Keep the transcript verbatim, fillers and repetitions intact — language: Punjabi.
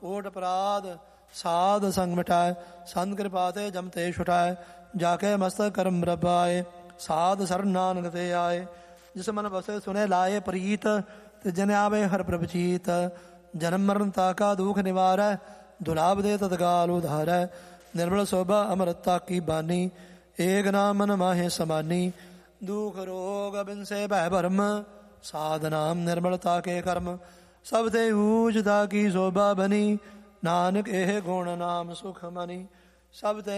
ਓਟ ਅਪਰਾਧ ਸਾਧ ਸੰਗ ਮਿਟਾਏ। ਸੰਤ ਕਿਰਪਾ ਤੇ ਜਮ ਤੇ ਛੁਟਾਏ। ਜਾ ਕੇ ਮਸਤਕ ਕਰਮ ਰਬਾਏ। ਸਾਧ ਸਰਨ ਨਾਨਕ ਤੇ ਆਏ। ਜਿਸ ਮਨ ਬਸੇ ਸੁਨੇ ਲਾਏ ਪ੍ਰੀਤ। ਤੇ ਜਨ ਆਵੇ ਹਰ ਪ੍ਰਭ ਚੀਤ। ਜਨਮ ਮਰਨ ਤਾਕਾ ਦੁਖ ਨਿਵਾਰੈ। ਦੁਲਾਭ ਦੇ ਤਤਕਾਲ ਉਧਾਰੈ। ਨਿਰਮਲ ਸੋਭਾ ਅਮਰਤਾ ਕੀ ਬਾਨੀ। ਏਕ ਨਾਮ ਮਨ ਮਾਹੇ ਸਮਾਨੀ। ਦੁਖ ਰੋਗ ਬਿਨਸੇ ਭੈ ਭਰਮ। ਸਾਧ ਨਾਮ ਨਿਰਮਲਤਾ ਕੇ ਕਰਮ। ਸਭ ਤੇ ਊਜ ਦਾ ਕੀ ਸੋਭਾ ਬਨੀ। ਨਾਨਕ ਇਹ ਗੁਣ ਨਾਮ ਸੁਖ ਮਨੀ। ਸਭ ਤੇ